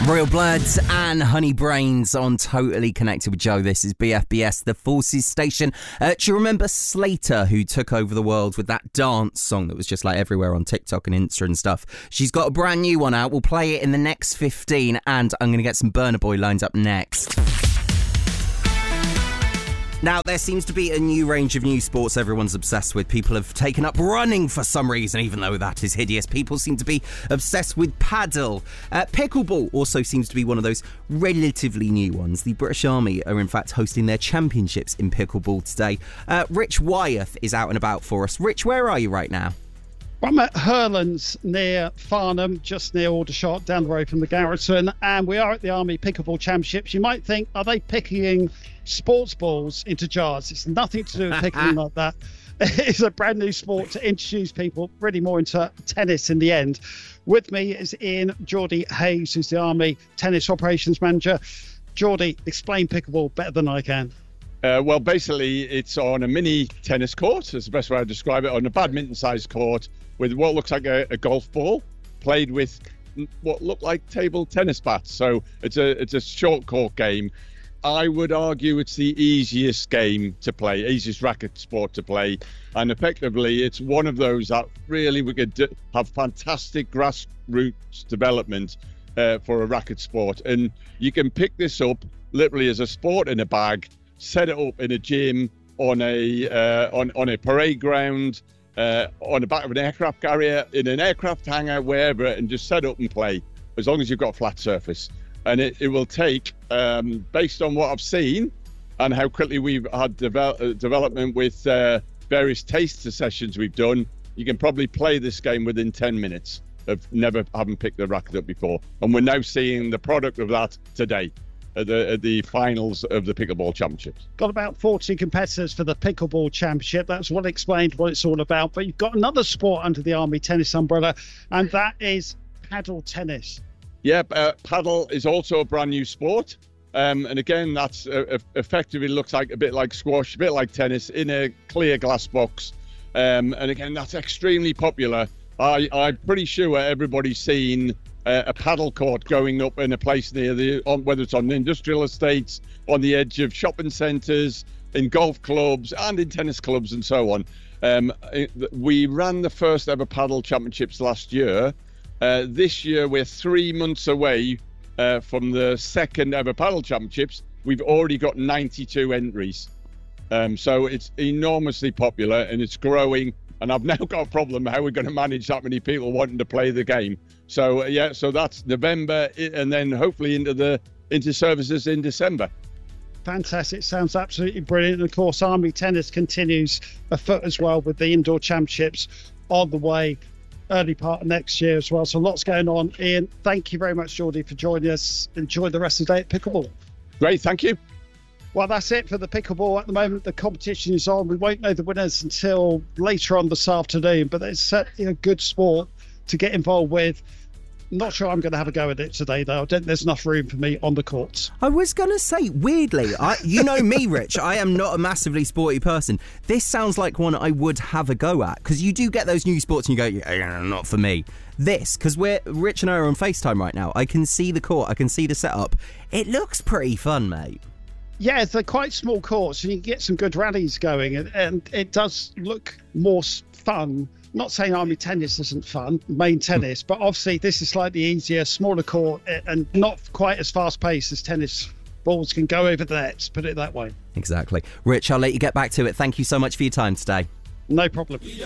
Royal Bloods and Honey Brains on Totally Connected with Joe. This is BFBS, the Forces Station. Do you remember Slater, who took over the world with that dance song that was just like everywhere on TikTok and Insta and stuff? She's got a brand new one out. We'll play it in the next 15, and I'm going to get some Burna Boy lines up next. Now, there seems to be a new range of new sports everyone's obsessed with. People have taken up running for some reason, even though that is hideous. People seem to be obsessed with paddle. Pickleball also seems to be one of those relatively new ones. The British Army are in fact hosting their championships in pickleball today. Rich Wyeth is out and about for us. Rich, where are you right now? I'm at Hurlands near Farnham, just near Aldershot, down the road from the Garrison, and we are at the Army Pickleball Championships. You might think, are they picking sports balls into jars? It's nothing to do with picking like that. It's a brand new sport to introduce people really more into tennis in the end. With me is Ian Geordie Hayes, who's the Army Tennis Operations Manager. Geordie, explain pickleball better than I can. Well, basically, it's on a mini tennis court. That's the best way to describe it. On a badminton-sized court with what looks like a golf ball, played with what look like table tennis bats. So it's a short court game. I would argue it's the easiest game to play, easiest racket sport to play, and effectively, it's one of those that really we could have fantastic grassroots development for a racket sport. And you can pick this up literally as a sport in a bag. Set it up in a gym, on a parade ground, on the back of an aircraft carrier, in an aircraft hangar, wherever, and just set up and play, as long as you've got a flat surface. And it will take, based on what I've seen and how quickly we've had development with various taster sessions we've done, you can probably play this game within 10 minutes of never having picked the racket up before. And we're now seeing the product of that today. At the finals of the Pickleball Championships. Got about 40 competitors for the Pickleball Championship. That's what explained what it's all about. But you've got another sport under the Army Tennis umbrella, and that is paddle tennis. Yeah, paddle is also a brand new sport. And again, that's effectively looks like a bit like squash, a bit like tennis, in a clear glass box. And again, that's extremely popular. I'm pretty sure everybody's seen a paddle court going up in a place near whether it's on industrial estates, on the edge of shopping centres, in golf clubs and in tennis clubs and so on. We ran the first ever paddle championships last year. This year we're 3 months away from the second ever paddle championships. We've already got 92 entries. So it's enormously popular and it's growing. And I've now got a problem how we're going to manage that many people wanting to play the game. So so that's November, and then hopefully into services in December. Fantastic. Sounds absolutely brilliant. And of course, Army Tennis continues afoot as well, with the indoor championships on the way early part of next year as well. So lots going on. Ian, thank you very much, Geordie, for joining us. Enjoy the rest of the day at Pickleball. Great, thank you. Well, that's it for the pickleball. At the moment, the competition is on. We won't know the winners until later on this afternoon, but it's certainly a good sport to get involved with. Not sure I'm going to have a go at it today, though. I don't think there's enough room for me on the courts. I was going to say, weirdly, you know me, Rich, I am not a massively sporty person. This sounds like one I would have a go at, because you do get those new sports and you go, yeah, not for me. This, because Rich and I are on FaceTime right now, I can see the court, I can see the setup. It looks pretty fun, mate. Yeah, they're quite small courts, and you can get some good rallies going, and it does look more fun. Not saying Army tennis isn't fun, main tennis, but obviously this is slightly easier, smaller court, and not quite as fast-paced as tennis. Balls can go over the nets, put it that way. Exactly. Rich, I'll let you get back to it. Thank you so much for your time today. No problem.